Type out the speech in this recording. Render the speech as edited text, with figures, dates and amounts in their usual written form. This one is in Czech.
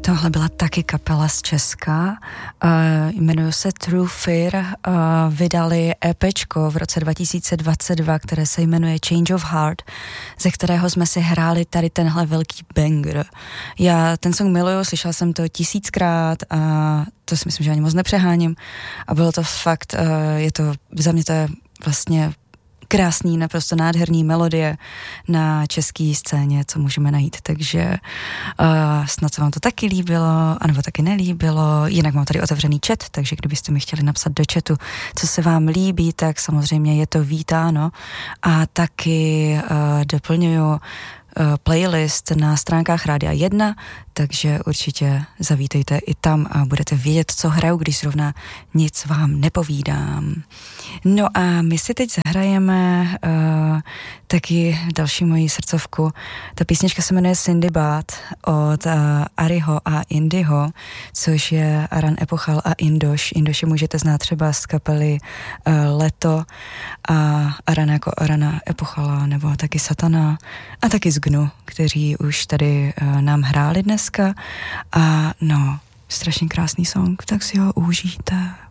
Tohle byla taky kapela z Česka, jmenuje se True Fear, vydali EPčko v roce 2022, které se jmenuje Change of Heart, ze kterého jsme si hráli tady tenhle velký banger. Já ten song miluju, slyšela jsem to 1000krát a to si myslím, že ani moc nepřeháním a bylo to fakt, za mě to je vlastně krásný, naprosto nádherný melodie na české scéně, co můžeme najít, takže snad se vám to taky líbilo, anebo taky nelíbilo, jinak mám tady otevřený chat, takže kdybyste mi chtěli napsat do chatu, co se vám líbí, tak samozřejmě je to vítáno a taky doplňuju playlist na stránkách Rádia 1, takže určitě zavítejte i tam a budete vědět, co hraju, když zrovna nic vám nepovídám. No a my si teď zahrajeme taky další moji srdcovku. Ta písnička se jmenuje Sindibad od Ariho a Indyho, což je Aran Epochal a Indoš. Indoše můžete znát třeba z kapely Leto a Arana jako Arana Epochala nebo taky Satana a taky z Gnu, kteří už tady nám hráli dneska a no, strašně krásný song, tak si ho užijte.